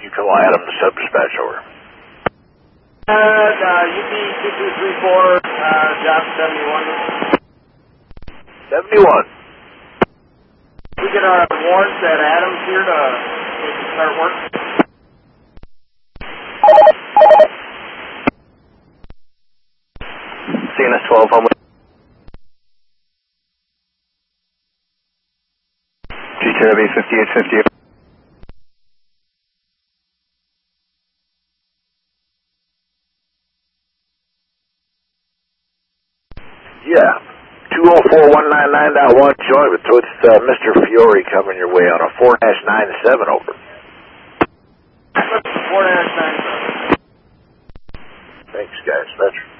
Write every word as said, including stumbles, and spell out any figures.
You call Adam, the sub-dispatch, over. Uh, uh, U P two two three four, uh, job seventy-one. seventy-one. We get our warrants at Adams here to start work. C N S twelve, home. G T W fifty-eight fifty. Yeah, two oh four one nine nine point one, join with so it's uh, Mister Fiore coming your way on a four dash nine seven, over. four dash nine seven. Thanks, guys. That's